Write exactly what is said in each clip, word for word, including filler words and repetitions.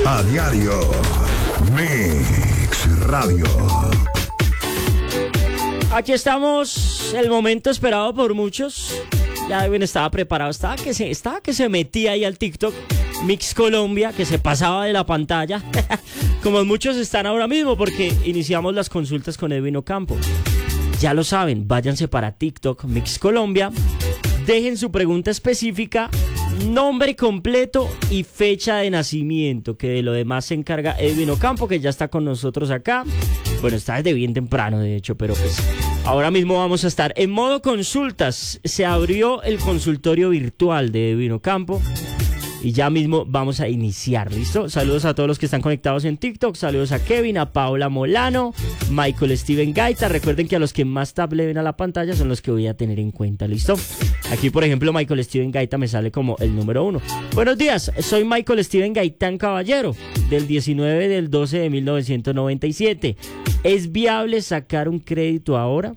A diario. Mix Radio. Aquí estamos, el momento esperado por muchos. Ya Edwin estaba preparado, estaba que se, estaba que se metía ahí al TikTok Mix Colombia, que se pasaba de la pantalla, como muchos están ahora mismo, porque iniciamos las consultas con Edwin Ocampo. Ya lo saben, váyanse para TikTok Mix Colombia, dejen su pregunta específica, nombre completo y fecha de nacimiento, que de lo demás se encarga Edwin Ocampo, que ya está con nosotros acá. Bueno, está desde bien temprano, de hecho, pero pues ahora mismo vamos a estar en modo consultas. Se abrió el consultorio virtual de Edwin Ocampo y ya mismo vamos a iniciar, ¿listo? Saludos a todos los que están conectados en TikTok, saludos a Kevin, a Paula Molano, Michael Steven Gaita. Recuerden que a los que más tab le ven a la pantalla son los que voy a tener en cuenta, ¿listo? Aquí, por ejemplo, Michael Steven Gaita me sale como el número uno. Buenos días, soy Michael Steven Gaitán Caballero, del diecinueve del doce de mil novecientos noventa y siete. ¿Es viable sacar un crédito ahora?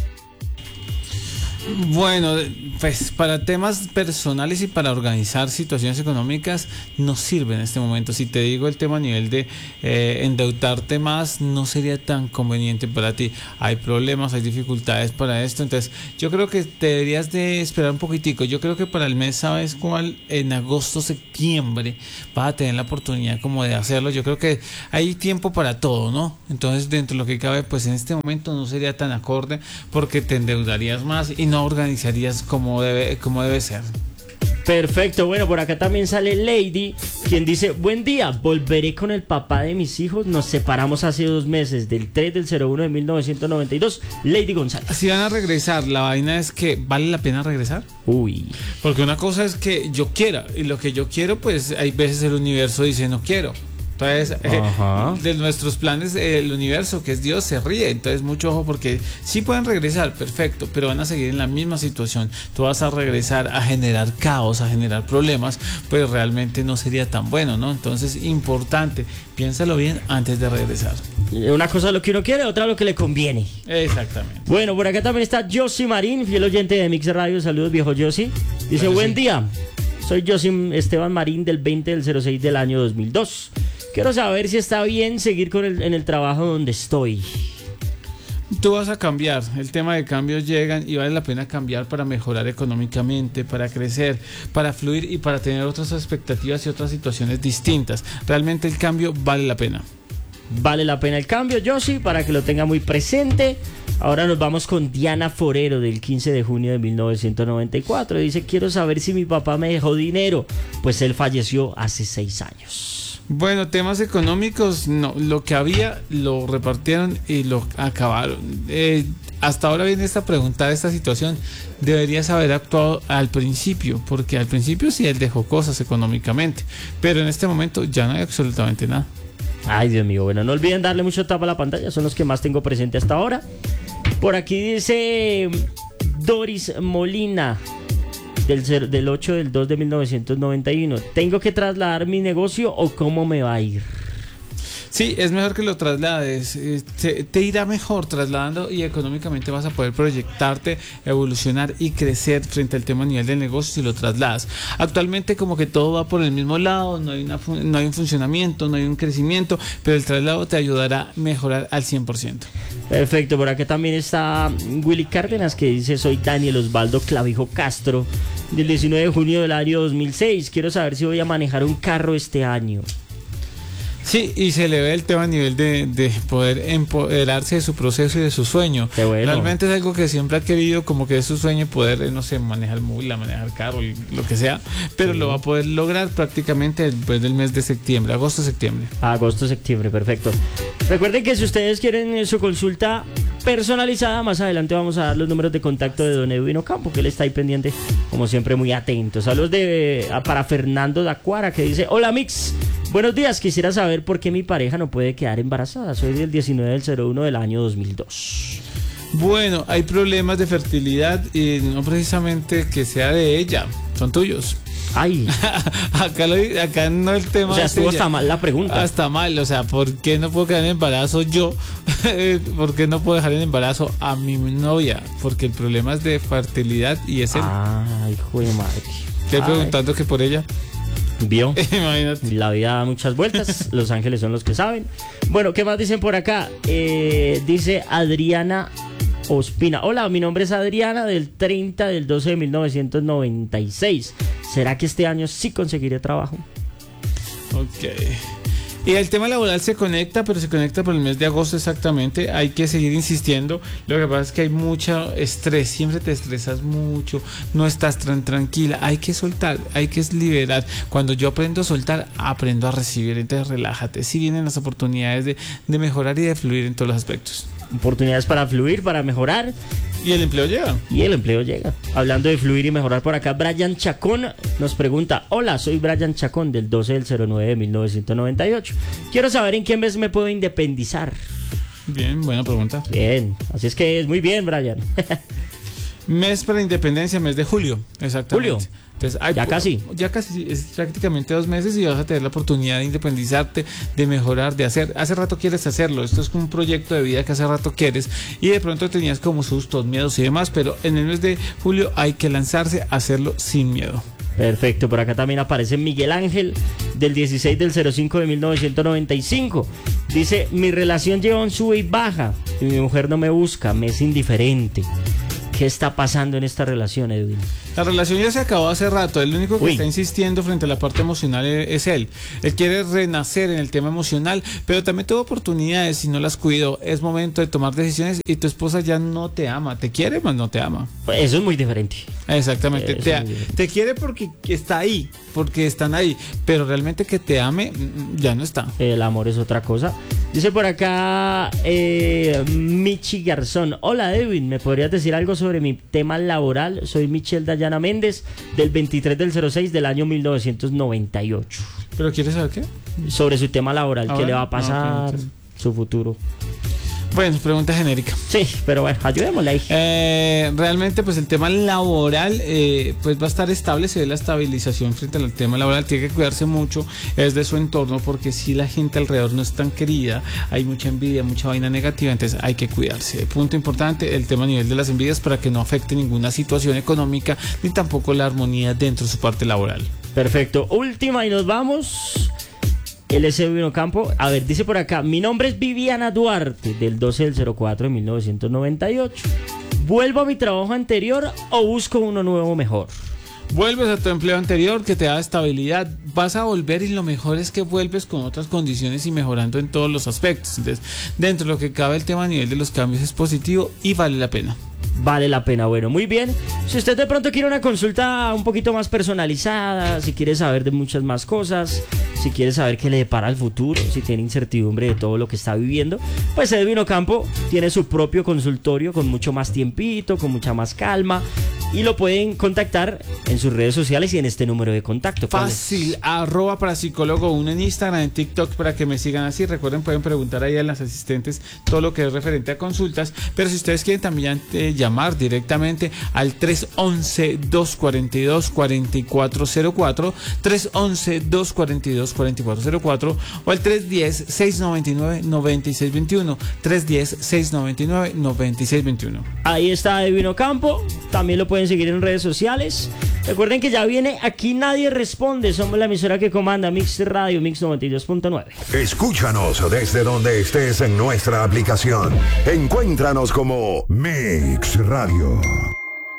Bueno, pues para temas personales y para organizar situaciones económicas no sirve en este momento. Si te digo el tema a nivel de eh, endeudarte más, no sería tan conveniente para ti. Hay problemas, hay dificultades para esto, entonces yo creo que te deberías de esperar un poquitico. Yo creo que para el mes, ¿sabes cuál? En agosto, septiembre vas a tener la oportunidad como de hacerlo. Yo creo que hay tiempo para todo, ¿no? Entonces, dentro de lo que cabe, pues en este momento no sería tan acorde porque te endeudarías más y no organizarías como debe, como debe ser. Perfecto, bueno, por acá también sale Lady, quien dice: buen día, volveré con el papá de mis hijos, nos separamos hace dos meses, del tres del cero uno de mil novecientos noventa y dos, Lady González. Si van a regresar, la vaina es que ¿vale la pena regresar? Uy. Porque una cosa es que yo quiera, y lo que yo quiero, pues hay veces el universo dice no quiero. Entonces, eh, de nuestros planes, eh, el universo, que es Dios, se ríe. Entonces, mucho ojo, porque sí pueden regresar, perfecto, pero van a seguir en la misma situación. Tú vas a regresar a generar caos, a generar problemas, pues realmente no sería tan bueno, ¿no? Entonces, importante, piénsalo bien antes de regresar. Una cosa es lo que uno quiere, otra lo que le conviene. Exactamente. Bueno, por acá también está Josie Marín, fiel oyente de Mix Radio. Saludos, viejo Josie. Dice: bueno, buen sí. día, soy Josie Esteban Marín, del veinte del cero seis del año dos mil dos. Quiero saber si está bien seguir con el, en el trabajo donde estoy. Tú vas a cambiar, el tema de cambios llegan y vale la pena cambiar para mejorar económicamente, para crecer, para fluir y para tener otras expectativas y otras situaciones distintas. Realmente el cambio vale la pena. Vale la pena el cambio, Josie, para que lo tenga muy presente. Ahora nos vamos con Diana Forero, del quince de junio de mil novecientos noventa y cuatro. Dice: quiero saber si mi papá me dejó dinero, pues él falleció hace seis años. Bueno, temas económicos, no, lo que había lo repartieron y lo acabaron. Eh, hasta ahora viene esta pregunta, esta situación, deberías haber actuado al principio, porque al principio sí él dejó cosas económicamente, pero en este momento ya no hay absolutamente nada. Ay, Dios mío, bueno, no olviden darle mucho tapa a la pantalla, son los que más tengo presente hasta ahora. Por aquí dice Doris Molina, Del, del ocho del dos de mil novecientos noventa y uno. ¿Tengo que trasladar mi negocio o cómo me va a ir? Sí, es mejor que lo traslades. Te, te irá mejor trasladando y económicamente vas a poder proyectarte, evolucionar y crecer frente al tema a nivel del negocio si lo trasladas. Actualmente como que todo va por el mismo lado, no hay, una, no hay un funcionamiento, no hay un crecimiento, pero el traslado te ayudará a mejorar al cien por ciento. Perfecto, por acá también está Willy Cárdenas, que dice: soy Daniel Osvaldo Clavijo Castro, del diecinueve de junio del año dos mil seis. Quiero saber si voy a manejar un carro este año. Sí, y se le ve el tema a nivel de, de poder empoderarse de su proceso y de su sueño. Qué bueno. Realmente es algo que siempre ha querido, como que es su sueño poder, no sé, manejar móvil, manejar carro, lo que sea, pero sí, lo va a poder lograr prácticamente después del mes de septiembre, agosto-septiembre. Agosto-septiembre, perfecto. Recuerden que si ustedes quieren su consulta personalizada, más adelante vamos a dar los números de contacto de don Edwin Ocampo, que él está ahí pendiente, como siempre, muy atento. Saludos de, para Fernando Dacuara, que dice: hola Mix, buenos días, quisiera saber por qué mi pareja no puede quedar embarazada. Soy del diecinueve del cero uno del año dos mil dos. Bueno, hay problemas de fertilidad y no precisamente que sea de ella, son tuyos. Ay. acá, lo, acá no el tema. O sea, estuvo hasta mal la pregunta. Hasta mal, o sea, ¿por qué no puedo quedar en embarazo yo? ¿Por qué no puedo dejar en embarazo a mi novia? Porque el problema es de fertilidad y es el... Ay, hijo de madre. Estoy preguntando que por ella. ¿Vio? Imagínate. La vida da muchas vueltas, los ángeles son los que saben. Bueno, ¿qué más dicen por acá? Eh, dice Adriana Ospina. Hola, mi nombre es Adriana, del treinta del doce de mil novecientos noventa y seis. ¿Será que este año sí conseguiré trabajo? Ok. Y el tema laboral se conecta, pero se conecta por el mes de agosto exactamente. Hay que seguir insistiendo. Lo que pasa es que hay mucho estrés, siempre te estresas mucho, no estás tan tranquila. Hay que soltar, hay que liberar. Cuando yo aprendo a soltar, aprendo a recibir. Entonces relájate. Si vienen las oportunidades de, de mejorar y de fluir en todos los aspectos. Oportunidades para fluir, para mejorar. Y el empleo llega. Y el empleo llega. Hablando de fluir y mejorar por acá, Brian Chacón nos pregunta: hola, soy Brian Chacón del doce del cero nueve de mil novecientos noventa y ocho. Quiero saber en qué mes me puedo independizar. Bien, buena pregunta. Bien, así es que es muy bien, Brian. Mes para la independencia, mes de julio, exactamente. Julio. Entonces, hay, Ya casi. Ya casi, es prácticamente dos meses y vas a tener la oportunidad de independizarte, de mejorar, de hacer. Hace rato quieres hacerlo, esto es un proyecto de vida que hace rato quieres y de pronto tenías como sustos, miedos y demás, pero en el mes de julio hay que lanzarse a hacerlo sin miedo. Perfecto, por acá también aparece Miguel Ángel del dieciséis del cero cinco de mil novecientos noventa y cinco. Dice: mi relación lleva un sube y baja y mi mujer no me busca, me es indiferente. ¿Qué está pasando en esta relación, Edwin? La relación ya se acabó hace rato. El único que Uy. está insistiendo frente a la parte emocional es él. Él quiere renacer en el tema emocional, pero también tuvo oportunidades si no las cuidó. Es momento de tomar decisiones y tu esposa ya no te ama. Te quiere, mas no te ama. Pues eso es muy diferente. Exactamente. Eso Te, es muy diferente. te quiere porque está ahí, porque están ahí, pero realmente que te ame ya no está. El amor es otra cosa. Dice por acá eh, Michi Garzón: hola Edwin, ¿me podrías decir algo sobre mi tema laboral? Soy Michelle Dayana Méndez del veintitrés del cero seis del año mil novecientos noventa y ocho. ¿Pero quieres saber qué? Sobre su tema laboral, Ah, ¿qué bueno. le va a Ah, pasar? ok, entonces. Su futuro. Bueno, pregunta genérica. Sí, pero bueno, ayudémosle ahí. Eh, realmente pues el tema laboral eh, pues va a estar estable, se ve la estabilización frente al tema laboral. Tiene que cuidarse mucho es de su entorno, porque si la gente alrededor no es tan querida, hay mucha envidia, mucha vaina negativa, entonces hay que cuidarse. Punto importante, el tema a nivel de las envidias, para que no afecte ninguna situación económica ni tampoco la armonía dentro de su parte laboral. Perfecto. Última y nos vamos. L S Vino Campo. A ver, dice por acá: mi nombre es Viviana Duarte del doce del cero cuatro de mil novecientos noventa y ocho. ¿Vuelvo a mi trabajo anterior o busco uno nuevo mejor? Vuelves a tu empleo anterior que te da estabilidad, vas a volver y lo mejor es que vuelves con otras condiciones y mejorando en todos los aspectos. Entonces, dentro de lo que cabe, el tema a nivel de los cambios es positivo y vale la pena. Vale la pena. Bueno, muy bien. Si usted de pronto quiere una consulta un poquito más personalizada, si quiere saber de muchas más cosas, si quiere saber qué le depara el futuro, si tiene incertidumbre de todo lo que está viviendo, pues Edwin Ocampo tiene su propio consultorio con mucho más tiempito, con mucha más calma, y lo pueden contactar en sus redes sociales y en este número de contacto. Fácil, arroba para psicólogo uno en Instagram, en TikTok, para que me sigan así. Recuerden, pueden preguntar ahí a las asistentes todo lo que es referente a consultas, pero si ustedes quieren también eh, llamar directamente al tres once, dos cuarenta y dos, cuarenta y cuatro cero cuatro, tres once, dos cuarenta y dos, cuarenta y cuatro cero cuatro o al tres diez, seiscientos noventa y nueve, noventa y seis veintiuno, tres diez, seiscientos noventa y nueve, noventa y seis veintiuno. Ahí está Edwin Ocampo, también lo pueden seguir en redes sociales. Recuerden que ya viene Aquí Nadie Responde, somos la emisora que comanda Mix Radio, Mix noventa y dos punto nueve. Escúchanos desde donde estés en nuestra aplicación. Encuéntranos como Mix Radio.